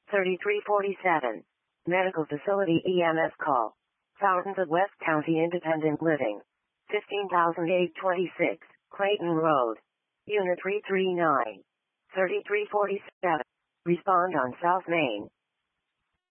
3347. Medical Facility EMS call. Fountains of West County Independent Living. 15,826, Clayton Road. Unit 339. 3347. Respond on South Main.